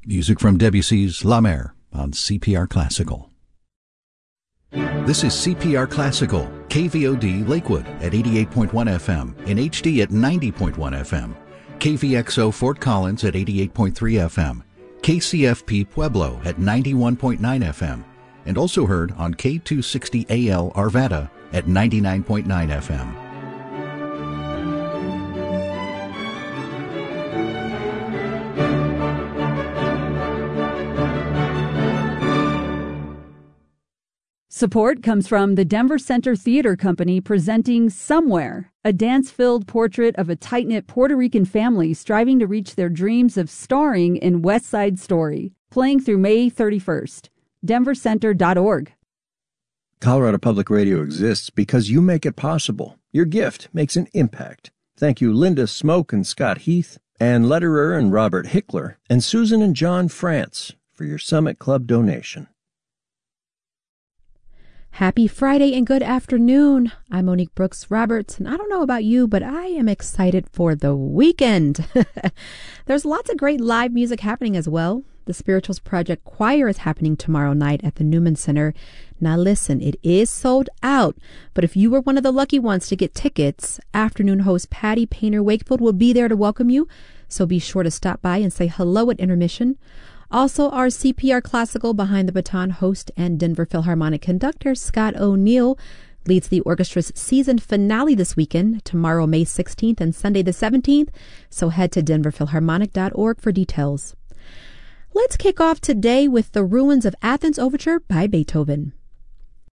Music from Debussy's La Mer on CPR Classical. This is CPR Classical, KVOD Lakewood at 88.1 FM, in HD at 90.1 FM, KVXO Fort Collins at 88.3 FM, KCFP Pueblo at 91.9 FM, and also heard on K260AL Arvada at 99.9 FM. Support comes from the Denver Center Theater Company presenting Somewhere, a dance-filled portrait of a tight-knit Puerto Rican family striving to reach their dreams of starring in West Side Story, playing through May 31st. denvercenter.org. Colorado Public Radio exists because you make it possible. Your gift makes an impact. Thank you, Linda Smoke and Scott Heath, Ann Lederer and Robert Hickler, and Susan and John France for your Summit Club donation. Happy Friday and good afternoon. I'm Monique Brooks Roberts, and I don't know about you, but I am excited for the weekend. There's lots of great live music happening as well. The Spirituals Project Choir is happening tomorrow night at the Newman Center. Now listen, it is sold out, but if you were one of the lucky ones to get tickets, afternoon host Patty Painter Wakefield will be there to welcome you, so be sure to stop by and say hello at intermission. Also, our CPR Classical Behind the Baton host and Denver Philharmonic conductor Scott O'Neill leads the orchestra's season finale this weekend, tomorrow May 16th and Sunday the 17th, so head to denverphilharmonic.org for details. Let's kick off today with the Ruins of Athens Overture by Beethoven.